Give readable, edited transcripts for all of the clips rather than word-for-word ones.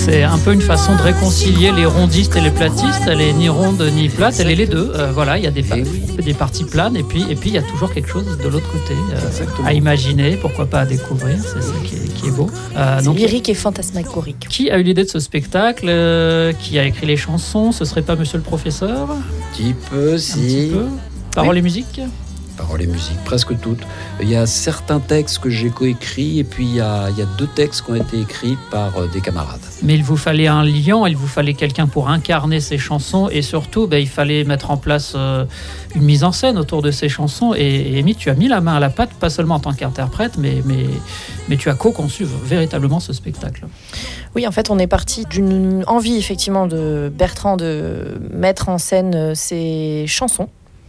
C'est un peu une façon de réconcilier les rondistes et les platistes. Elle est ni ronde ni plate, elle est les deux. Voilà, il y a des parties planes et puis il y a toujours quelque chose de l'autre côté à imaginer, pourquoi pas à découvrir. C'est ça qui est beau. Donc, lyrique et fantasmagorique. Qui a eu l'idée de ce spectacle? Qui a écrit les chansons? Ce serait pas monsieur le professeur? Un petit peu, si. Paroles et musique? Paroles et musique, presque toutes. Il y a certains textes que j'ai coécrits et puis il y a 2 textes qui ont été écrits par des camarades. Mais il vous fallait un lion, il vous fallait quelqu'un pour incarner ces chansons et surtout il fallait mettre en place une mise en scène autour de ces chansons. Et Amy, tu as mis la main à la pâte, pas seulement en tant qu'interprète, mais tu as co-conçu véritablement ce spectacle. Oui, en fait, on est parti d'une envie effectivement de Bertrand de mettre en scène ses chansons.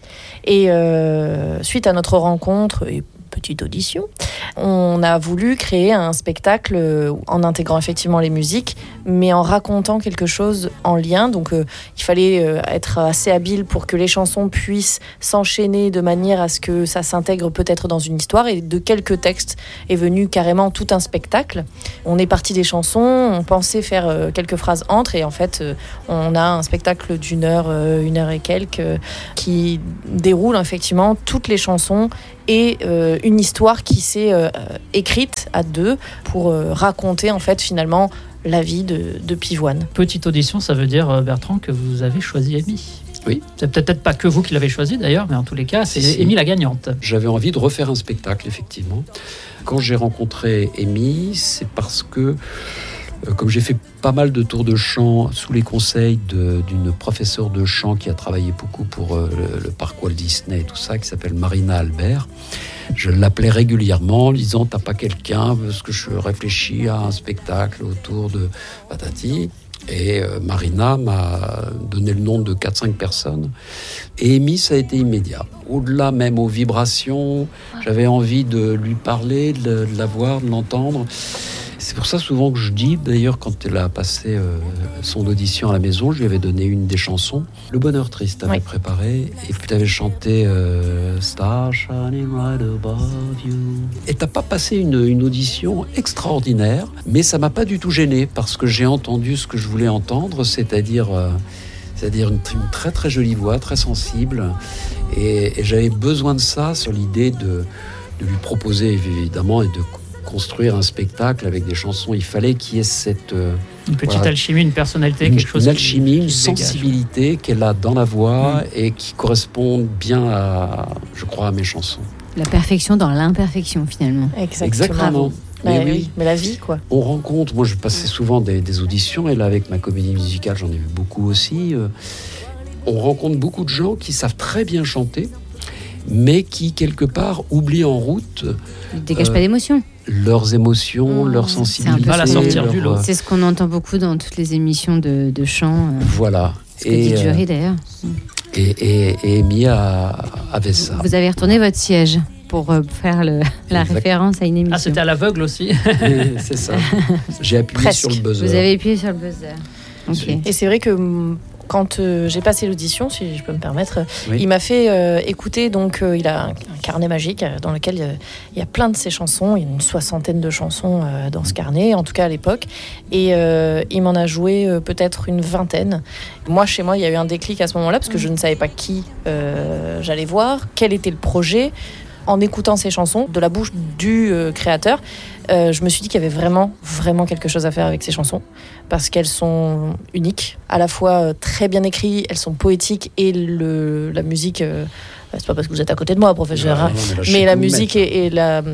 Et suite à notre rencontre et petite audition, on a voulu créer un spectacle en intégrant effectivement les musiques, mais en racontant quelque chose en lien. Donc il fallait être assez habile pour que les chansons puissent s'enchaîner de manière à ce que ça s'intègre peut-être dans une histoire. Et de quelques textes est venu carrément tout un spectacle. On est parti des chansons, on pensait faire quelques phrases entre, et en fait on a un spectacle d'une heure et quelques, qui déroule effectivement toutes les chansons et une histoire qui s'est écrite à 2 pour raconter en fait finalement la vie de Pivoine. Petite audition, ça veut dire Bertrand que vous avez choisi Amy. Oui. C'est peut-être pas que vous qui l'avez choisi d'ailleurs, mais en tous les cas, c'est Amy la gagnante. J'avais envie de refaire un spectacle, effectivement. Quand j'ai rencontré Amy, c'est parce que comme j'ai fait pas mal de tours de chant sous les conseils d'une professeure de chant qui a travaillé beaucoup pour le parc Walt Disney et tout ça, qui s'appelle Marina Albert, je l'appelais régulièrement en disant « T'as pas quelqu'un parce que je réfléchis à un spectacle autour de patati ». Et Marina m'a donné le nom de 4-5 personnes. Et Amy, ça a été immédiat. Au-delà même aux vibrations, j'avais envie de lui parler, de la voir, de l'entendre. C'est pour ça souvent que je dis, d'ailleurs, quand elle a passé son audition à la maison, je lui avais donné une des chansons. Le Bonheur Triste avait préparé, et puis tu avais chanté Star Shining Right Above You. Et t'as pas passé une audition extraordinaire, mais ça m'a pas du tout gêné, parce que j'ai entendu ce que je voulais entendre, c'est-à-dire une très très jolie voix, très sensible, et j'avais besoin de ça sur l'idée de lui proposer évidemment et de construire un spectacle avec des chansons. Il fallait qu'il y ait cette une petite alchimie, une personnalité, quelque chose. Une alchimie, une sensibilité qu'elle a dans la voix et qui correspond bien à, je crois, à mes chansons. La perfection dans l'imperfection, finalement. Exactement. Mais la vie, quoi. On rencontre, moi je passais souvent des auditions, et là avec ma comédie musicale, j'en ai vu beaucoup aussi. On rencontre beaucoup de gens qui savent très bien chanter, mais qui, quelque part, oublient en route... Ils ne dégagent pas d'émotion. Leurs émotions, leur sensibilité. C'est un peu la sortir du lot. C'est ce qu'on entend beaucoup dans toutes les émissions de chant. Voilà. Ce que dit le jury, d'ailleurs. Et Amy avait ça. Vous avez retourné votre siège pour faire la référence à une émission. Ah, c'était à l'aveugle aussi. C'est ça. J'ai appuyé sur le buzzer. Vous avez appuyé sur le buzzer. Okay. Et c'est vrai que... Quand j'ai passé l'audition, si je peux me permettre, il m'a fait écouter, donc il a un carnet magique dans lequel il y a plein de ses chansons, il y a une 60aine de chansons dans ce carnet, en tout cas à l'époque, et il m'en a joué peut-être une 20aine. Moi, chez moi, il y a eu un déclic à ce moment-là, parce que je ne savais pas qui j'allais voir, quel était le projet. En écoutant ces chansons de la bouche du créateur, je me suis dit qu'il y avait vraiment, vraiment quelque chose à faire avec ces chansons, parce qu'elles sont uniques, à la fois très bien écrites, elles sont poétiques, et la musique... c'est pas parce que vous êtes à côté de moi, professeur, hein, mais la musique et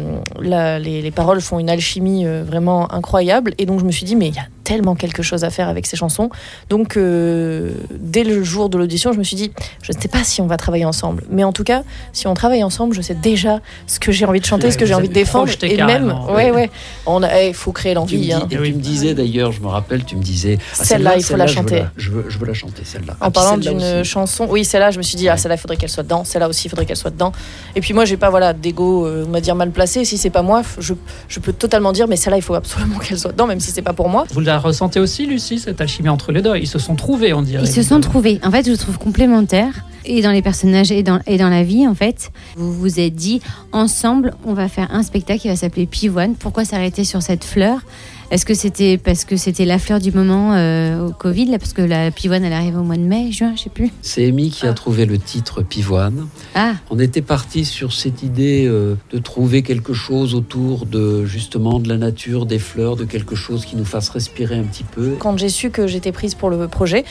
les paroles font une alchimie vraiment incroyable. Et donc je me suis dit, mais il y a tellement quelque chose à faire avec ces chansons. Donc dès le jour de l'audition, je me suis dit, je ne sais pas si on va travailler ensemble, mais en tout cas, si on travaille ensemble, je sais déjà ce que j'ai envie de chanter, ce que j'ai envie de défendre. Et même, il faut créer l'envie. Tu me disais d'ailleurs, je me rappelle, tu me disais, celle-là, il faut la chanter. Je veux la chanter, celle-là. En parlant d'une chanson, oui, celle-là, je me suis dit, celle-là, il faudrait qu'elle soit dedans. Celle-là aussi, il faudrait qu'elle soit dedans. Et puis moi, j'ai pas d'ego, on va dire, mal placé. Si c'est pas moi, je peux totalement dire, mais celle-là, il faut absolument qu'elle soit dedans, même si c'est pas pour moi. Vous la ressentez aussi, Lucie, cette alchimie entre les deux? Ils se sont trouvés, on dirait. Ils se sont trouvés. En fait, je le trouve complémentaire, et dans les personnages et dans la vie, en fait. Vous vous êtes dit, ensemble, on va faire un spectacle qui va s'appeler Pivoine. Pourquoi s'arrêter sur cette fleur? Est-ce que c'était parce que c'était la fleur du moment au Covid, là, parce que la pivoine, elle arrive au mois de mai, juin, je sais plus. C'est Amy qui a trouvé le titre pivoine. On était parti sur cette idée de trouver quelque chose autour de justement de la nature, des fleurs, de quelque chose qui nous fasse respirer un petit peu. Quand j'ai su que j'étais prise pour le projet,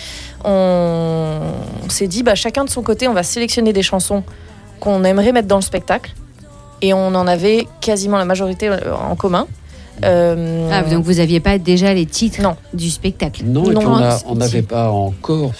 on s'est dit chacun de son côté, on va sélectionner des chansons qu'on aimerait mettre dans le spectacle. Et on en avait quasiment la majorité en commun. Donc vous n'aviez pas déjà les titres du spectacle? Non, et puis on n'avait pas encore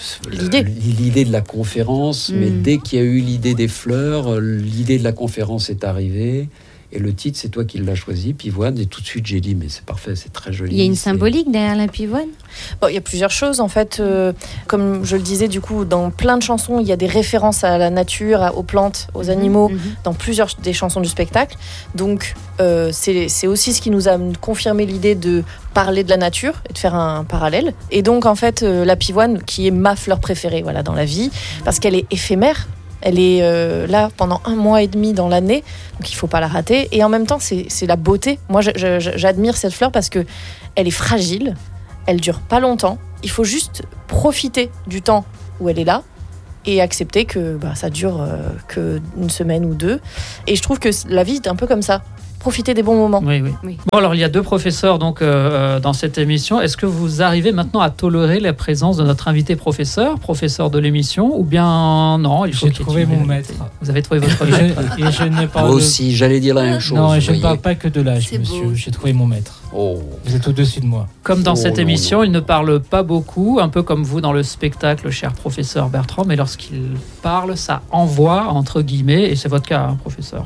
l'idée de la conférence, mais dès qu'il y a eu l'idée des fleurs, l'idée de la conférence est arrivée. Et le titre, c'est toi qui l'as choisi, Pivoine. Et tout de suite, j'ai dit, mais c'est parfait, c'est très joli. Il y a une symbolique derrière la pivoine? Il y a plusieurs choses, en fait. Comme je le disais, du coup, dans plein de chansons, il y a des références à la nature, aux plantes, aux animaux, dans plusieurs des chansons du spectacle. Donc, c'est aussi ce qui nous a confirmé l'idée de parler de la nature et de faire un parallèle. Et donc, en fait, la pivoine, qui est ma fleur préférée dans la vie, parce qu'elle est éphémère. Elle est là pendant 1 mois et demi dans l'année, donc il ne faut pas la rater. Et en même temps, c'est la beauté. Moi, j'admire cette fleur parce qu'elle est fragile, elle ne dure pas longtemps. Il faut juste profiter du temps où elle est là et accepter que ça dure qu'une semaine ou 2. Et je trouve que la vie est un peu comme ça. Profiter des bons moments. Oui. Bon, alors il y a 2 professeurs dans cette émission. Est-ce que vous arrivez maintenant à tolérer la présence de notre invité professeur de l'émission, ou bien non? J'ai trouvé mon maître. Vous avez trouvé votre maître. Et je ne parle Moi aussi, j'allais dire la même chose. Non, je ne parle pas que de l'âge, monsieur. Beau. J'ai trouvé mon maître. Vous êtes au-dessus de moi. Comme dans cette émission, il ne parle pas beaucoup, un peu comme vous dans le spectacle, cher professeur Bertrand, mais lorsqu'il parle, ça envoie, entre guillemets, et c'est votre cas, professeur.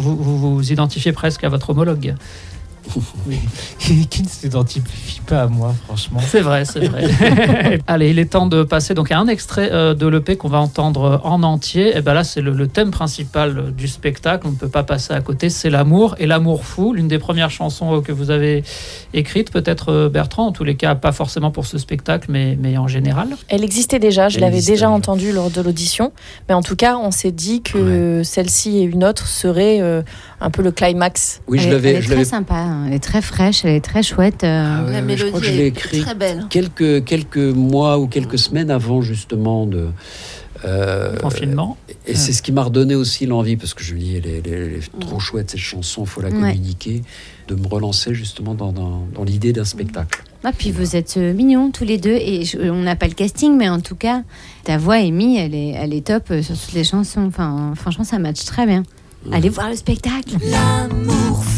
Vous identifiez presque à votre homologue. Oui. Qui ne s'identifie pas à moi, franchement. C'est vrai. Allez, il est temps de passer donc à un extrait de l'EP qu'on va entendre en entier. Et là, c'est le thème principal du spectacle. On ne peut pas passer à côté. C'est l'amour et l'amour fou. L'une des premières chansons que vous avez écrites, peut-être Bertrand, en tous les cas, pas forcément pour ce spectacle, mais en général. Elle existait déjà. Je l'avais déjà entendue lors de l'audition. Mais en tout cas, on s'est dit que celle-ci et une autre seraient un peu le climax. Oui, elle est très sympa. Elle est très fraîche, elle est très chouette. La mélodie, je crois que je l'ai écrit très belle. Quelques mois ou quelques semaines avant justement de confinement. Et c'est ce qui m'a redonné aussi l'envie, parce que je me dis, elle est trop chouette cette chanson, il faut la communiquer, de me relancer justement dans l'idée d'un spectacle. Puis vous êtes mignons tous les deux, et on n'a pas le casting, mais en tout cas, ta voix, Amy, elle est top sur toutes les chansons. Enfin, franchement, ça match très bien. Allez voir le spectacle. L'amour